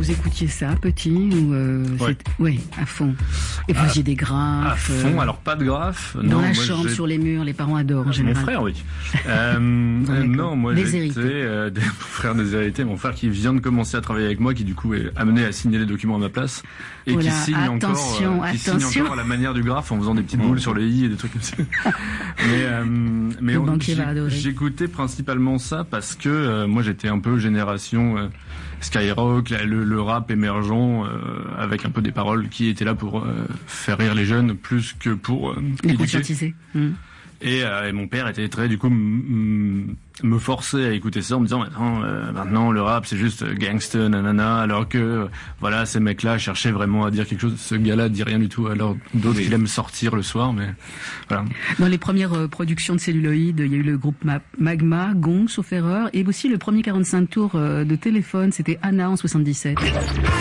vous écoutiez ça, petit ou Oui, à fond. Et vous faisiez des graphes. À fond, alors pas de graphes. Dans la chambre, sur les murs, les parents adorent en général. Mon frère, oui. Non, moi Déshérité. j'étais mon frère déshérité, mon frère qui vient de commencer à travailler avec moi, qui du coup est amené à signer les documents à ma place et qui signe encore à la manière du graphe en faisant des petites boules sur les i et des trucs comme ça. Mais j'écoutais principalement ça parce que moi j'étais un peu génération Skyrock, le rap émergent avec un peu des paroles qui étaient là pour faire rire les jeunes plus que pour les conscientiser. Et mon père était très, du coup, me forçait à écouter ça en me disant maintenant le rap c'est juste gangsta, nanana, alors que voilà, ces mecs-là cherchaient vraiment à dire quelque chose. Ce gars-là dit rien du tout, alors d'autres il aime sortir le soir, mais voilà. Dans les premières productions de Celluloïd, il y a eu le groupe Magma, Gong, sauf erreur, et aussi le premier 45 tours de téléphone, c'était Anna en 77.